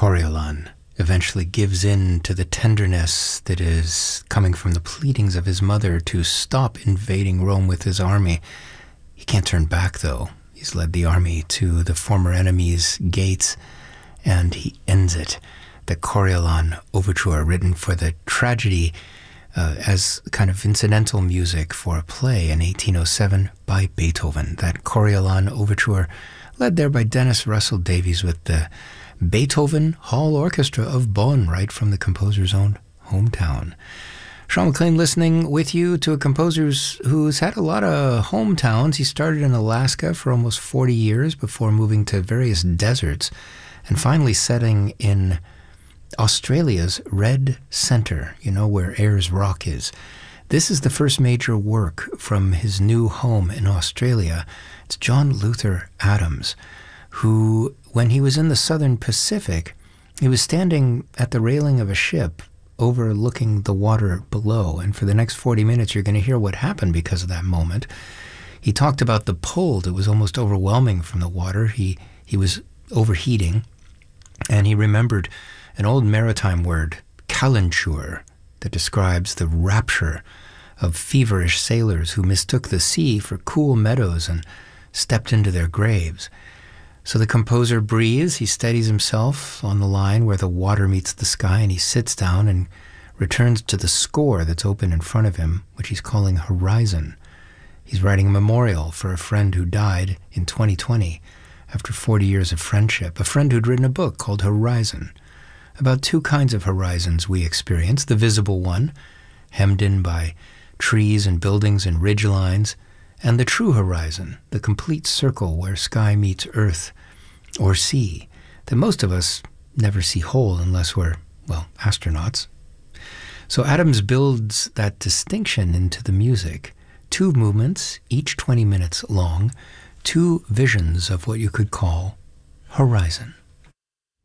Coriolan eventually gives in to the tenderness that is coming from the pleadings of his mother to stop invading Rome with his army. He can't turn back, though. He's led the army to the former enemy's gates, and he ends it. The Coriolan Overture, written for the tragedy as kind of incidental music for a play in 1807 by Beethoven. That Coriolan Overture, led there by Dennis Russell Davies with the Beethoven Hall Orchestra of Bonn, right from the composer's own hometown. Sean McLean listening with you to a composer who's had a lot of hometowns. He started in Alaska for almost 40 years before moving to various deserts and finally settling in Australia's Red Centre, you know, where Ayers Rock is. This is the first major work from his new home in Australia. It's John Luther Adams, who, when he was in the Southern Pacific, he was standing at the railing of a ship overlooking the water below. And for the next 40 minutes, you're going to hear what happened because of that moment. He talked about the pull that was almost overwhelming from the water. He was overheating, and he remembered an old maritime word, calenture, that describes the rapture of feverish sailors who mistook the sea for cool meadows and stepped into their graves. So the composer breathes, he steadies himself on the line where the water meets the sky, and he sits down and returns to the score that's open in front of him, which he's calling Horizon. He's writing a memorial for a friend who died in 2020 after 40 years of friendship, a friend who'd written a book called Horizon, about two kinds of horizons we experience: the visible one, hemmed in by trees and buildings and ridge lines, and the true horizon, the complete circle where sky meets earth or sea, that most of us never see whole unless we're, well, astronauts. So Adams builds that distinction into the music. Two movements, each 20 minutes long, two visions of what you could call horizon.